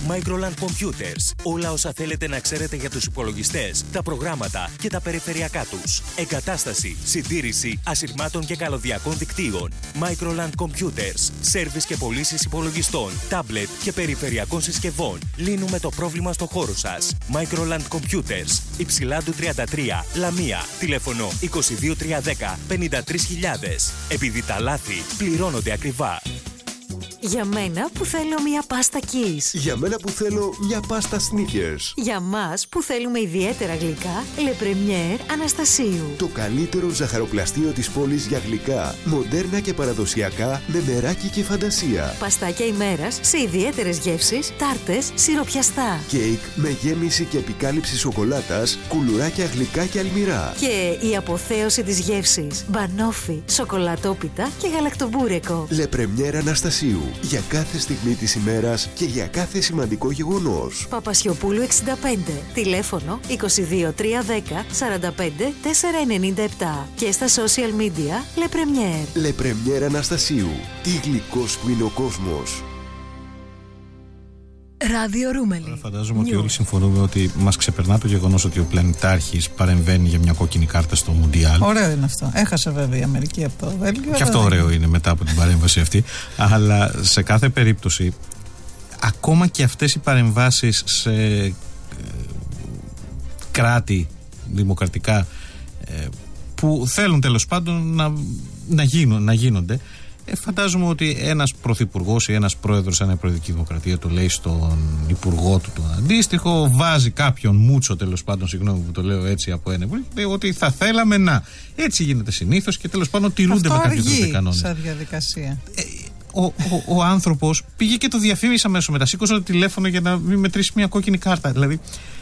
Microland Computers. Όλα όσα θέλετε να ξέρετε για τους υπολογιστές, τα προγράμματα και τα περιφερειακά τους. Εγκατάσταση, συντήρηση ασυρμάτων και καλωδιακών δικτύων. Microland Computers. Σέρβις και πωλήσεις υπολογιστών, τάμπλετ και περιφερειακών συσκευών. Λύνουμε το πρόβλημα στο χώρο σας. Microland Computers. Υψηλάντου 33, Λαμία. Τηλέφωνο 22310 53000. Επειδή τα λάθη πληρώνονται ακριβά. Για μένα που θέλω μια πάστα Kiss. Για μένα που θέλω μια πάστα Snickers. Για μας που θέλουμε ιδιαίτερα γλυκά, Le Premier Αναστασίου. Το καλύτερο ζαχαροπλαστείο της πόλης για γλυκά, μοντέρνα και παραδοσιακά, με μεράκι και φαντασία. Παστάκια ημέρας σε ιδιαίτερες γεύσεις, τάρτες, σιροπιαστά. Κέικ με γέμιση και επικάλυψη σοκολάτας, κουλουράκια γλυκά και αλμυρά. Και η αποθέωση της γεύσης, μπανόφι, σοκολατόπιτα και γαλακτομπούρεκο. Le Premier Αναστασίου. Για κάθε στιγμή της ημέρας και για κάθε σημαντικό γεγονός. Παπασιοπούλου 65. Τηλέφωνο 22310 45 497. Και στα social media Le Premier. Le Premier Αναστασίου. Τι γλυκός που είναι ο κόσμος. Ράδιο Ρούμελι. Φαντάζομαι ότι όλοι συμφωνούμε ότι μας ξεπερνά το γεγονός ότι ο πλανητάρχης παρεμβαίνει για μια κόκκινη κάρτα στο Μουντιάλ. Ωραίο είναι αυτό. Έχασε βέβαια η Αμερική από το Βέλγιο. Και αυτό ωραίο είναι μετά από την παρέμβαση αυτή. Αλλά σε κάθε περίπτωση, ακόμα και αυτές οι παρεμβάσεις σε κράτη δημοκρατικά που θέλουν τέλος πάντων να γίνονται, φαντάζομαι ότι ένας πρωθυπουργός ή ένας πρόεδρος σε μια προεδρική δημοκρατία το λέει στον υπουργό του τον αντίστοιχο, βάζει κάποιον μούτσο τέλος πάντων, συγγνώμη που το λέω έτσι από ένα υπουργό, λέει ότι θα θέλαμε να. Έτσι γίνεται συνήθως και τέλος πάντων τηρούνται με κάποιους τρόπους κανόνες. Σαν διαδικασία. Ο άνθρωπος πήγε και το διαφήμισε αμέσως μετά. Σήκωσε το τηλέφωνο για να μην μετρήσει μια κόκκινη κάρτα. Δηλαδή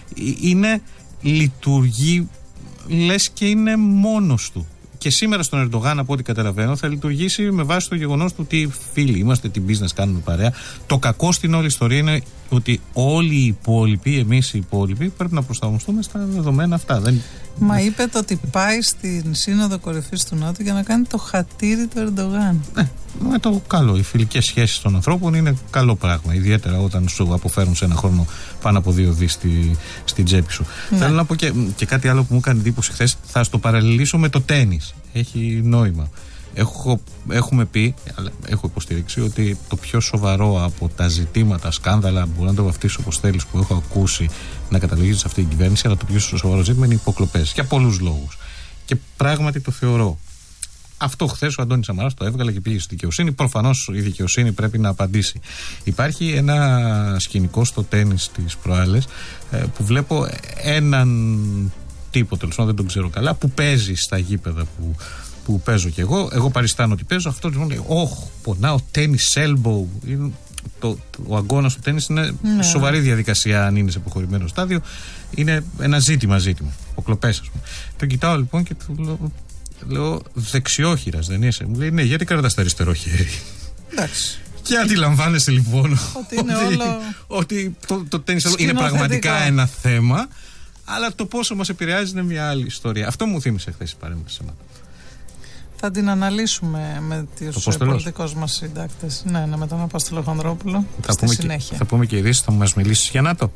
λειτουργεί λες και είναι μόνος του. Και σήμερα στον Ερντογάν, από ό,τι καταλαβαίνω, θα λειτουργήσει με βάση το γεγονός του ότι φίλοι είμαστε, την business κάνουμε παρέα. Το κακό στην όλη ιστορία είναι ότι όλοι οι υπόλοιποι, εμείς οι υπόλοιποι, πρέπει να προσαρμοστούμε στα δεδομένα αυτά. Μα είπε το ότι πάει στην Σύνοδο Κορυφής του Νότου για να κάνει το χατήρι του Ερντογάν. Με το καλό. Οι φιλικές σχέσεις των ανθρώπων είναι καλό πράγμα. Ιδιαίτερα όταν σου αποφέρουν σε ένα χρόνο πάνω από 2 δις στην τσέπη σου. Ναι. Θέλω να πω και κάτι άλλο που μου έκανε εντύπωση χθες. Θα στο παραλληλήσω με το τένις. Έχει νόημα. Έχουμε πει, έχω υποστηρίξει ότι το πιο σοβαρό από τα ζητήματα, σκάνδαλα, μπορεί να το βαφτίσω όπως θέλεις, που έχω ακούσει να καταλήγει σε αυτή την κυβέρνηση, αλλά το πιο σοβαρό ζήτημα είναι οι υποκλοπές. Για πολλούς λόγους. Και πράγματι το θεωρώ. Αυτό χθες ο Αντώνης Σαμαράς το έβγαλε και πήγε στη δικαιοσύνη. Προφανώς η δικαιοσύνη πρέπει να απαντήσει. Υπάρχει ένα σκηνικό στο τένις τις προάλλες που βλέπω έναν τύπο, τέλος πάντων δεν τον ξέρω καλά, που παίζει στα γήπεδα που παίζω κι εγώ. Εγώ παριστάνω ότι παίζω. Αυτό λοιπόν λέει: πονάω, τένις elbow. Ο αγώνας του τένις είναι σοβαρή διαδικασία, αν είναι σε προχωρημένο στάδιο. Είναι ένα ζήτημα. Αποκλοπές, ας πούμε. Τον κοιτάω λοιπόν και του λέω: δεξιόχειρας δεν είσαι? Μου λέει: ναι, γιατί κρατάς το αριστερό χέρι? Εντάξει. Και αντιλαμβάνεσαι λοιπόν ότι το τένις είναι πραγματικά ένα θέμα, αλλά το πόσο μας επηρεάζει είναι μια άλλη ιστορία. Αυτό μου θύμισε χθες η παρέμβαση. Θα την με τους πολιτικούς μας συντάκτες. Ναι, με τον Απόστολο Χονδρόπουλο. Στη συνέχεια. Θα πούμε και ειδήσεις, θα μας μιλήσεις για ΝΑΤΟ.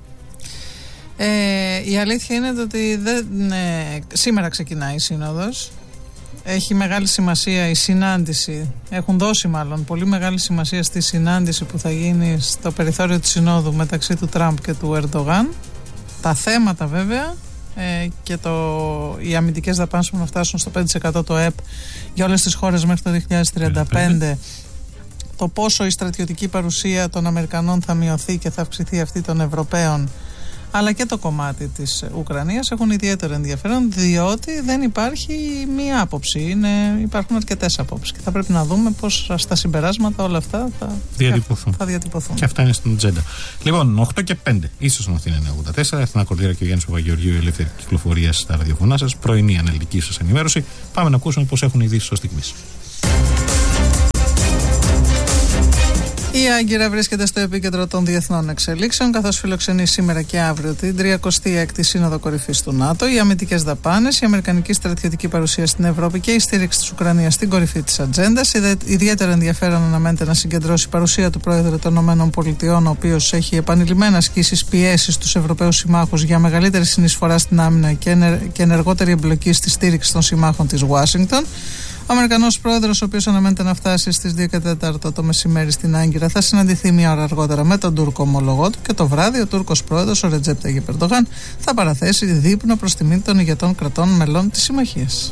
Η αλήθεια είναι ότι σήμερα ξεκινάει η Σύνοδος. Έχει μεγάλη σημασία η συνάντηση. Έχουν δώσει μάλλον πολύ μεγάλη σημασία στη συνάντηση που θα γίνει στο περιθώριο της Συνόδου μεταξύ του Τραμπ και του Ερντογάν. Τα θέματα βέβαια και οι αμυντικές δαπάνες που να φτάσουν στο 5% το ΕΠ για όλες τις χώρες μέχρι το 2035, το πόσο η στρατιωτική παρουσία των Αμερικανών θα μειωθεί και θα αυξηθεί αυτή των Ευρωπαίων, αλλά και το κομμάτι της Ουκρανίας έχουν ιδιαίτερο ενδιαφέρον, διότι δεν υπάρχει μία άποψη, υπάρχουν αρκετές απόψεις και θα πρέπει να δούμε πώς στα συμπεράσματα όλα αυτά θα διατυπωθούν. Και αυτά είναι στην ατζέντα. Λοιπόν, 8 και 5, ίσως να Αθήνα 94, Εθνά Κορδίρα και ο Γιάννης Παπαγεωργίου, η ελεύθερη κυκλοφορία στα ραδιοφωνά σας, πρωινή αναλυτική σας ενημέρωση. Πάμε να ακούσουμε πώς έχουν ειδήσεις ως στιγμής. Η Άγκυρα βρίσκεται στο επίκεντρο των διεθνών εξελίξεων, καθώς φιλοξενεί σήμερα και αύριο την 36η Σύνοδο Κορυφής του ΝΑΤΟ. Οι αμυντικές δαπάνες, η αμερικανική στρατιωτική παρουσία στην Ευρώπη και η στήριξη της Ουκρανίας στην κορυφή της ατζέντας. Ιδιαίτερο ενδιαφέρον αναμένεται να συγκεντρώσει η παρουσία του Πρόεδρου των ΗΠΑ, ο οποίος έχει επανειλημμένα ασκήσει πιέσεις στους Ευρωπαίους συμμάχους για μεγαλύτερη συνεισφορά στην άμυνα και ενεργότερη εμπλοκή στη στήριξη των συμμάχων της Ουάσιγκτον. Ο Αμερικανός πρόεδρος, ο οποίος αναμένεται να φτάσει στις 2:04 το μεσημέρι στην Άγκυρα, θα συναντηθεί μία ώρα αργότερα με τον Τούρκο ομολογό του και το βράδυ ο Τούρκος πρόεδρος, ο Ρετζέπ Ταγιπ Ερντογάν, θα παραθέσει δείπνο προς τιμή των ηγετών κρατών μελών της συμμαχίας.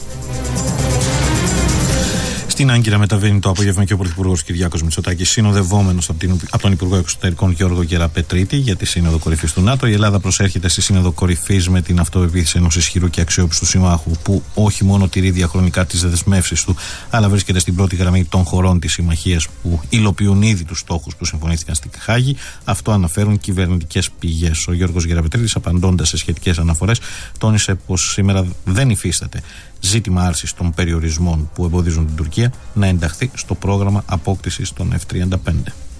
Στην Άγκυρα μεταβαίνει το απόγευμα και ο Πρωθυπουργός Κυριάκος Μητσοτάκης, συνοδευόμενος από τον Υπουργό Εξωτερικών Γιώργο Γεραπετρίτη για τη Σύνοδο Κορυφής του ΝΑΤΟ. Η Ελλάδα προσέρχεται στη Σύνοδο Κορυφής με την αυτοπεποίθηση ενός ισχυρού και αξιόπιστου συμμάχου, που όχι μόνο τηρεί διαχρονικά τις δεσμεύσεις του, αλλά βρίσκεται στην πρώτη γραμμή των χωρών της συμμαχίας που υλοποιούν ήδη τους στόχους που συμφωνήθηκαν στην Χάγη. Αυτό αναφέρουν κυβερνητικές πηγές. Ο Γιώργος Γεραπετρίτης, απαντώντας σε σχετικές αναφορές, τόνισε πως σήμερα δεν υφίσταται ζήτημα άρσης των περιορισμών που εμποδίζουν την Τουρκία να ενταχθεί στο πρόγραμμα απόκτησης των F-35.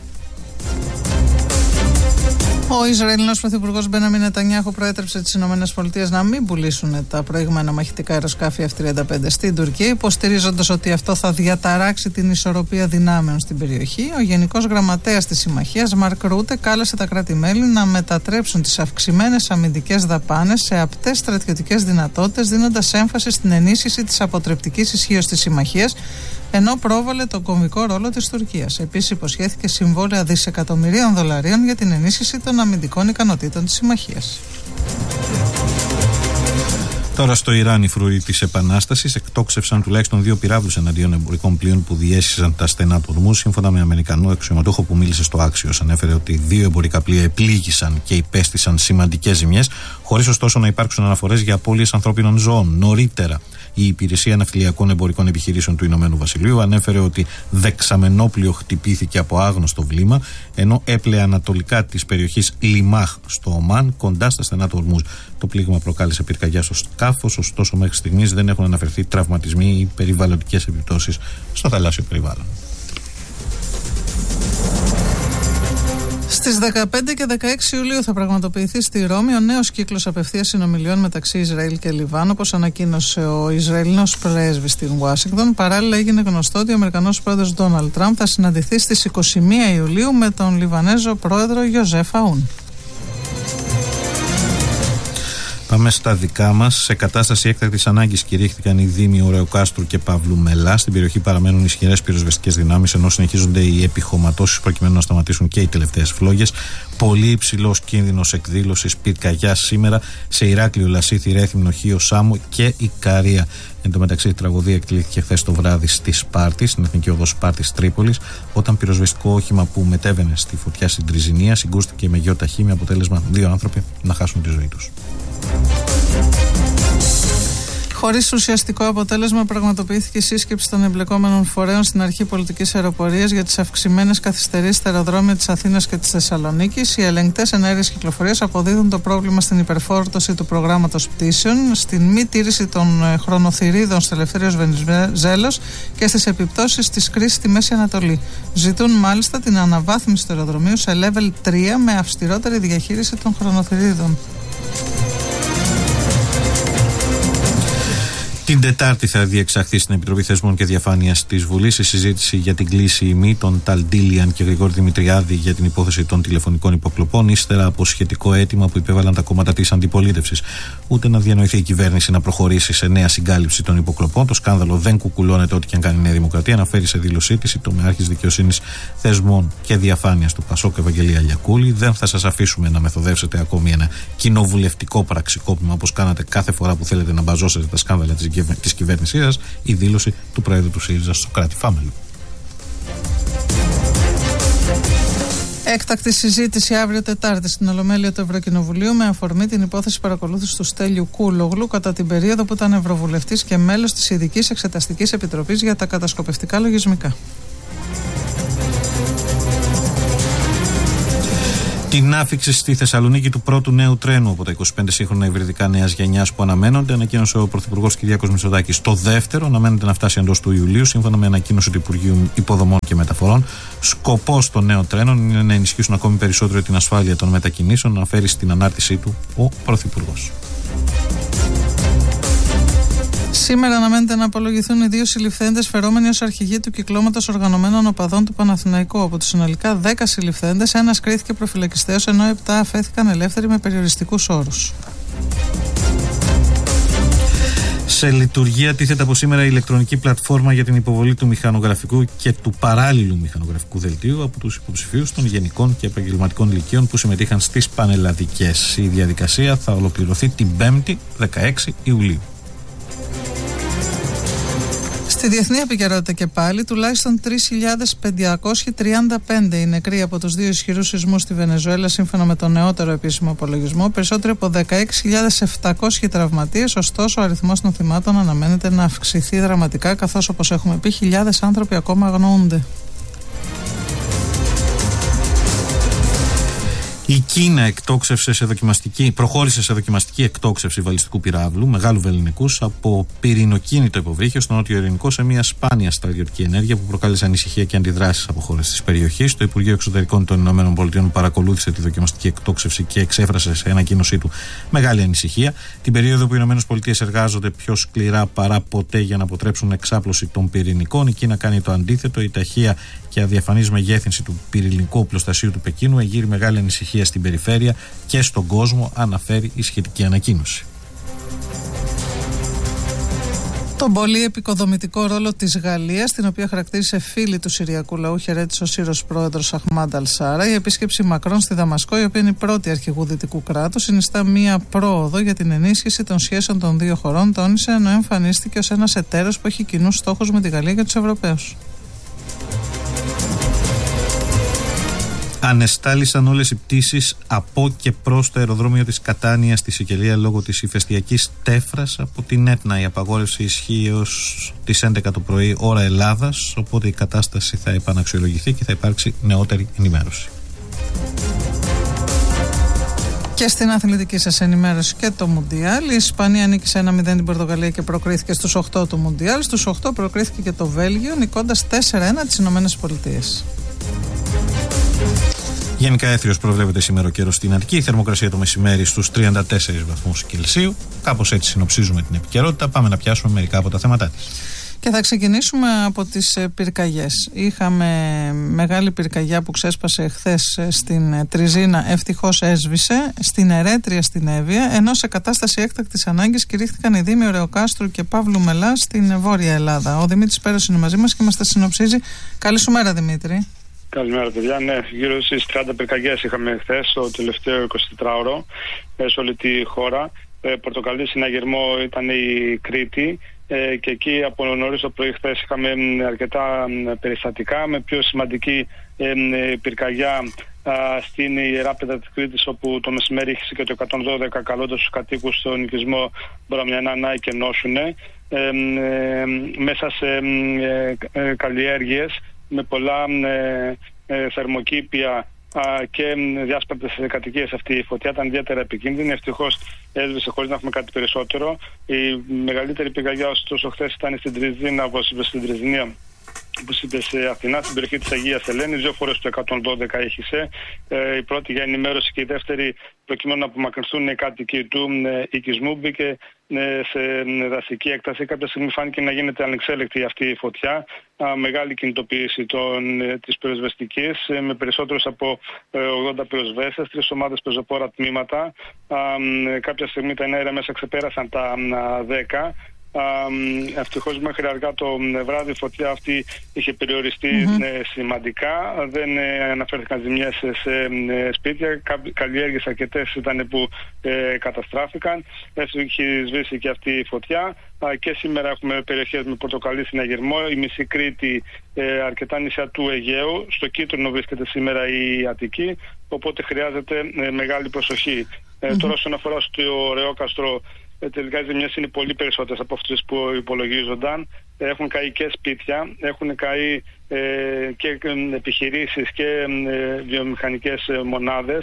Ο Ισραηλινός Πρωθυπουργός Μπένιαμιν Νετανιάχου προέτρεψε τις ΗΠΑ να μην πουλήσουν τα προηγούμενα μαχητικά αεροσκάφη F-35 στην Τουρκία, υποστηρίζοντας ότι αυτό θα διαταράξει την ισορροπία δυνάμεων στην περιοχή. Ο Γενικός Γραμματέας της Συμμαχίας, Μαρκ Ρούτε, κάλεσε τα κράτη-μέλη να μετατρέψουν τις αυξημένες αμυντικές δαπάνες σε απτές στρατιωτικές δυνατότητες, δίνοντας έμφαση στην ενίσχυση της αποτρεπτικής ισχύως της Συμμαχίας, ενώ πρόβαλε τον κομβικό ρόλο της Τουρκίας. Επίσης, υποσχέθηκε συμβόλαια δισεκατομμυρίων δολαρίων για την ενίσχυση των αμυντικών ικανοτήτων της Συμμαχίας. Τώρα στο Ιράν, οι φρουροί της Επανάστασης εκτόξευσαν τουλάχιστον 2 πυράβλους εναντίον εμπορικών πλοίων που διέσχιζαν τα στενά του Ορμούζ. Σύμφωνα με Αμερικανό αξιωματούχο που μίλησε στο Άξιος, ανέφερε ότι 2 εμπορικά πλοία επλήγησαν και υπέστησαν σημαντικές ζημιές, χωρίς ωστόσο να υπάρξουν αναφορές για απώλειες ανθρώπινων ζώων. Νωρίτερα, η Υπηρεσία Ναυτιλιακών Εμπορικών Επιχειρήσεων του Ηνωμένου Βασιλείου ανέφερε ότι δεξαμενόπλοιο χτυπήθηκε από άγνωστο βλήμα, ενώ έπλεε ανατολικά της περιοχής Λιμάχ στο Ομάν, κοντά στα στενά του Ορμούζ. Το πλήγμα προκάλεσε πυρκαγιά στο σκάφος, ωστόσο μέχρι στιγμής δεν έχουν αναφερθεί τραυματισμοί ή περιβαλλοντικές επιπτώσεις στο θαλάσσιο περιβάλλον. Στις 15 και 16 Ιουλίου θα πραγματοποιηθεί στη Ρώμη ο νέος κύκλος απευθείας συνομιλιών μεταξύ Ισραήλ και Λιβάνου, όπως ανακοίνωσε ο Ισραηλινός πρέσβης στην Ουάσιγκτον. Παράλληλα, έγινε γνωστό ότι ο Αμερικανός πρόεδρος Ντόναλντ Τραμπ θα συναντηθεί στις 21 Ιουλίου με τον Λιβανέζο πρόεδρο Ιοζέφ Αούν. Πάμε στα δικά μας. Σε κατάσταση έκτακτης ανάγκης κηρύχθηκαν οι δήμοι Ωρεοκάστρου και Παύλου Μελά. Στην περιοχή παραμένουν ισχυρές πυροσβεστικές δυνάμεις, ενώ συνεχίζονται οι επιχωματώσεις προκειμένου να σταματήσουν και οι τελευταίες φλόγες. Πολύ υψηλός κίνδυνος εκδήλωσης πυρκαγιάς σήμερα σε Ηράκλειο, Λασίθι, Ρέθυμνο, Χίο, Σάμο και Ικαρία. Εν τω μεταξύ, η τραγωδία εκτελήθηκε χθες το βράδυ στη Σπάρτη, στην Εθνική Οδό Σπάρτης Τρίπολης, όταν πυροσβεστικό όχημα που μετέβαινε στη φωτιά στην Τριζηνία συγκρούστηκε με γεωταχή, με αποτέλεσμα 2 άνθρωποι να χάσουν τη ζωή τους. Χωρίς ουσιαστικό αποτέλεσμα, πραγματοποιήθηκε η σύσκεψη των εμπλεκόμενων φορέων στην αρχή πολιτικής αεροπορίας για τις αυξημένες καθυστερήσεις στα αεροδρόμια της Αθήνας και της Θεσσαλονίκης. Οι ελεγκτές ενέργειας κυκλοφορίας αποδίδουν το πρόβλημα στην υπερφόρτωση του προγράμματος πτήσεων, στην μη τήρηση των χρονοθυρίδων στο Ελευθέριος Βενιζέλος και στις επιπτώσεις της κρίσης στη Μέση Ανατολή. Ζητούν μάλιστα την αναβάθμιση του αεροδρομίου σε level 3 με αυστηρότερη διαχείριση των χρονοθυρίδων. Την Τετάρτη θα διεξαχθεί στην Επιτροπή Θεσμών και Διαφάνειας της Βουλής η συζήτηση για την κλήση ημί των Ταλντίλιαν και Γρηγόρη Δημητριάδη για την υπόθεση των τηλεφωνικών υποκλοπών, ύστερα από σχετικό αίτημα που υπέβαλαν τα κόμματα της αντιπολίτευσης. Ούτε να διανοηθεί η κυβέρνηση να προχωρήσει σε νέα συγκάλυψη των υποκλοπών. Το σκάνδαλο δεν κουκουλώνεται ό,τι και αν κάνει η Νέα Δημοκρατία, αναφέρει σε δήλωσή της η τομεάρχης Δικαιοσύνης, Θεσμών και Διαφάνειας του ΠΑΣΟΚ, Ευαγγελία Λιακούλη. Δεν θα σας αφήσουμε να μεθοδεύσετε ακόμη ένα κοινοβουλευτικό πραξικόπημα όπως κάνατε κάθε φορά που θέλετε να μπαζώσετε τα σκάνδαλα της κυβέρνησής σας, η δήλωση του Προέδρου του ΣΥΡΙΖΑ Σωκράτη Φάμελου. Έκτακτη συζήτηση αύριο Τετάρτη στην Ολομέλεια του Ευρωκοινοβουλίου με αφορμή την υπόθεση παρακολούθησης του Στέλιου Κούλογλου κατά την περίοδο που ήταν Ευρωβουλευτής και μέλος της Ειδικής Εξεταστικής Επιτροπής για τα κατασκοπευτικά λογισμικά. Την άφιξη στη Θεσσαλονίκη του πρώτου νέου τρένου από τα 25 σύγχρονα υβριδικά νέας γενιάς που αναμένονται, ανακοίνωσε ο Πρωθυπουργός Κυριάκος Μητσοτάκης. Το δεύτερο αναμένεται να φτάσει εντός του Ιουλίου, σύμφωνα με ανακοίνωση του Υπουργείου Υποδομών και Μεταφορών. Σκοπός των νέων τρένων είναι να ενισχύσουν ακόμη περισσότερο την ασφάλεια των μετακινήσεων, αναφέρει στην ανάρτησή του ο Πρωθυπουργός. Σήμερα αναμένεται να απολογηθούν οι δύο συλληφθέντες φερόμενοι ως αρχηγοί του κυκλώματος οργανωμένων οπαδών του Παναθηναϊκού. Από τους συνολικά 10 συλληφθέντες, ένας κρίθηκε προφυλακιστέως, ενώ 7 αφέθηκαν ελεύθεροι με περιοριστικούς όρους. Σε λειτουργία τίθεται από σήμερα η ηλεκτρονική πλατφόρμα για την υποβολή του μηχανογραφικού και του παράλληλου μηχανογραφικού δελτίου από τους υποψηφίους των γενικών και επαγγελματικών λυκείων που συμμετείχαν στις πανελλαδικές. Η διαδικασία θα ολοκληρωθεί την 5η 16 Ιουλίου. Στη διεθνή επικαιρότητα και πάλι, τουλάχιστον 3.535 οι νεκροί από τους δύο ισχυρούς σεισμούς στη Βενεζουέλα, σύμφωνα με τον νεότερο επίσημο απολογισμό. Περισσότεροι από 16.700 τραυματίες, ωστόσο ο αριθμός των θυμάτων αναμένεται να αυξηθεί δραματικά, καθώς, όπως έχουμε πει, χιλιάδες άνθρωποι ακόμα αγνοούνται. Η Κίνα προχώρησε σε δοκιμαστική εκτόξευση βαλιστικού πυράβλου μεγάλου βελληνικούς από πυρηνοκίνητο υποβρύχιο στο Νότιο Ειρηνικό σε μια σπάνια στρατιωτική ενέργεια που προκάλεσε ανησυχία και αντιδράσεις από χώρες της περιοχής. Το Υπουργείο Εξωτερικών των ΗΠΑ παρακολούθησε τη δοκιμαστική εκτόξευση και εξέφρασε σε ανακοίνωσή του μεγάλη ανησυχία. Την περίοδο που οι ΗΠΑ εργάζονται πιο σκληρά παρά ποτέ για να αποτρέψουν εξάπλωση των πυρηνικών, η Κίνα κάνει το αντίθετο. Η ταχεία και αδιαφανής μεγέθυνση του πυρηνικού οπλοστασίου του Πεκίνου εγείρει μεγάλη ανησυχία στην περιφέρεια και στον κόσμο, αναφέρει η σχετική ανακοίνωση. Τον πολύ επικοδομητικό ρόλο της Γαλλίας, την οποία χαρακτήρισε φίλη του Συριακού λαού, χαιρέτησε ο Σύρος πρόεδρος Αχμάντ Αλ-Σάρα. Η επίσκεψη Μακρόν στη Δαμασκό, η οποία είναι η πρώτη αρχηγού δυτικού κράτους, συνιστά μία πρόοδο για την ενίσχυση των σχέσεων των δύο χωρών, τόνισε, ενώ εμφανίστηκε ως ένας εταίρος που έχει κοινούς στόχους με τη Γαλλία και τους Ευρωπαίους. Ανεστάλησαν όλες οι πτήσεις από και προς το αεροδρόμιο της Κατάνιας στη Σικελία λόγω της ηφαιστειακής τέφρας από την Έτνα. Η απαγόρευση ισχύει ως τις 11 το πρωί ώρα Ελλάδας, οπότε η κατάσταση θα επαναξιολογηθεί και θα υπάρξει νεότερη ενημέρωση. Και στην αθλητική σας ενημέρωση και το Μουντιάλ. Η Ισπανία νίκησε 1-0 την Πορτογαλία και προκρίθηκε στους 8 του Μουντιάλ. Στους 8 προκρίθηκε και το Βέλγιο, νικώντας 4-1 τις Ηνωμένες Πολιτείες. Γενικά έθριος προβλέπεται σήμερα ο καιρός στην Αττική. Η θερμοκρασία το μεσημέρι στους 34 βαθμούς Κελσίου. Κάπως έτσι συνοψίζουμε την επικαιρότητα. Πάμε να πιάσουμε μερικά από τα θέματα της. Και θα ξεκινήσουμε από τις πυρκαγιές. Είχαμε μεγάλη πυρκαγιά που ξέσπασε χθες στην Τριζίνα, ευτυχώς έσβησε, στην Ερέτρια στην Εύβοια, ενώ σε κατάσταση έκτακτης ανάγκης κηρύχθηκαν οι δήμοι Ωρεοκάστρου και Παύλου Μελά στην Βόρεια Ελλάδα. Ο Δημήτρης Πέρος είναι μαζί μας και μας τα συνοψίζει. Καλή σου μέρα, Δημήτρη. Καλημέρα, παιδιά. Ναι, γύρω στις 30 πυρκαγιές είχαμε χθες, το τελευταίο 24ωρο, σε όλη τη χώρα. Πορτοκαλί συναγερμό ήταν η Κρήτη. Και εκεί από νωρίς το πρωί χθες είχαμε αρκετά περιστατικά, με πιο σημαντική πυρκαγιά στην Ιερά Πέτρα της Κρήτης, όπου το μεσημέρι είχε και το 112 καλώντας τους κατοίκους στον οικισμό Μπραμιανά να εκενώσουνε μέσα σε καλλιέργειες με πολλά θερμοκήπια και διάσπαρτες κατοικίες. Αυτή η φωτιά ήταν ιδιαίτερα επικίνδυνη. Ευτυχώς έσβησε χωρίς να έχουμε κάτι περισσότερο. Η μεγαλύτερη πυρκαγιά ωστόσο χθες ήταν στην Τριζίνα, όπως είπε, στην Τριζινία, όπως είπε, σε Αθηνά, στην περιοχή της Αγίας Ελένης. 2 φορές το 112 έχισε. Η πρώτη για ενημέρωση και η δεύτερη προκειμένου να απομακρυνθούν οι κάτοικοι του οικισμού. Μπήκε σε δασική έκταση. Κάποια στιγμή φάνηκε να γίνεται ανεξέλεκτη αυτή η φωτιά. Μεγάλη κινητοποίηση της πυροσβεστικής, με περισσότερους από 80 πυροσβέστες, 3 ομάδες πεζοπόρα τμήματα. Κάποια στιγμή τα εναέρια μέσα ξεπέρασαν τα 10. Ευτυχώς μέχρι αργά το βράδυ η φωτιά αυτή είχε περιοριστεί σημαντικά. Δεν αναφέρθηκαν ζημιές σε σπίτια. Καλλιέργειες αρκετές ήταν που καταστράφηκαν. Έχει σβήσει και αυτή η φωτιά. Και σήμερα έχουμε περιοχές με πορτοκαλί συναγερμό. Η μισή Κρήτη, αρκετά νησιά του Αιγαίου. Στο κίτρινο βρίσκεται σήμερα η Αττική. Οπότε χρειάζεται μεγάλη προσοχή. Τώρα, όσον αφορά στο Ωρεόκαστρο, τελικά οι ζημιές είναι πολύ περισσότερες από αυτές που υπολογίζονταν. Έχουν καεί και σπίτια, έχουν καεί και επιχειρήσεις και βιομηχανικές μονάδες.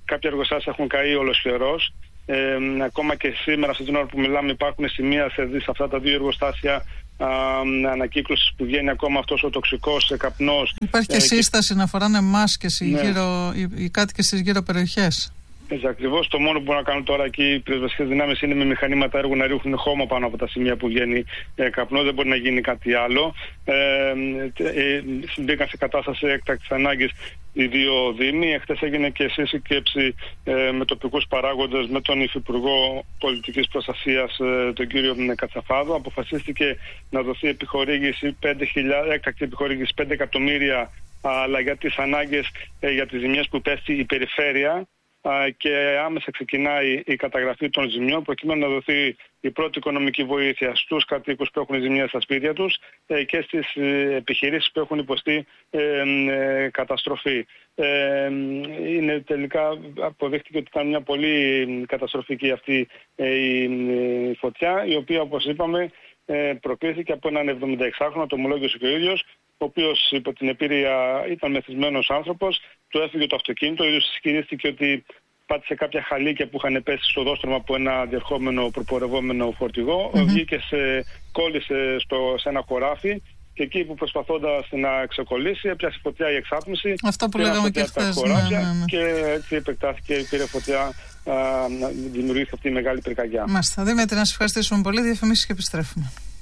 κάποια εργοστάσια έχουν καεί ολοσχερός. Ακόμα και σήμερα, σε την ώρα που μιλάμε, υπάρχουν σημεία σε αυτά τα δύο εργοστάσια ανακύκλωσης που βγαίνει ακόμα αυτός ο τοξικός καπνός. Υπάρχει και σύσταση να φοράνε μάσκες οι κάτοικοι στις γύρω περιοχές. Ακριβώς. Το μόνο που μπορούν να κάνουν τώρα εκεί οι πυροσβεστικές δυνάμεις είναι με μηχανήματα έργου να ρίχνουν χώμα πάνω από τα σημεία που βγαίνει καπνό. Δεν μπορεί να γίνει κάτι άλλο. Μπήκαν σε κατάσταση έκτακτης ανάγκης οι δύο δήμοι. Εχθές έγινε και σύσκεψη με τοπικούς παράγοντες, με τον Υφυπουργό Πολιτικής Προστασίας, τον κύριο Κατσαφάδο. Αποφασίστηκε να δοθεί έκτακτη επιχορήγηση 5 εκατομμύρια, αλλά για τις ανάγκες, για τις ζημιές που πέφτει η περιφέρεια, και άμεσα ξεκινάει η καταγραφή των ζημιών προκειμένου να δοθεί η πρώτη οικονομική βοήθεια στους κατοίκους που έχουν ζημιές στα σπίτια τους και στις επιχειρήσεις που έχουν υποστεί καταστροφή. Είναι τελικά, αποδείχτηκε ότι ήταν μια πολύ καταστροφική αυτή η φωτιά, η οποία, όπως είπαμε, προκλήθηκε από έναν 76χρονο, το ομολόγησε και ο ίδιος, ο οποίος υπό την επίρρεια ήταν μεθυσμένος άνθρωπος, του έφυγε το αυτοκίνητο, ο ίδιος ισχυρίστηκε ότι πάτησε κάποια χαλίκια που είχαν πέσει στο οδόστρωμα από ένα διερχόμενο προπορευόμενο φορτηγό, κόλλησε σε ένα χωράφι και εκεί που προσπαθώντας να ξεκολλήσει έπιασε φωτιά η εξάτμιση. Αυτό που λέγαμε και χθες. Και έτσι επεκτάθηκε, πήρε φωτιά, δημιουργήθηκε αυτή η μεγάλη πυρκαγιά. Μάλιστα. Δημήτρη, να σας ευχαριστήσουμε πολύ. Διαφημίσεις και επιστρέφουμε.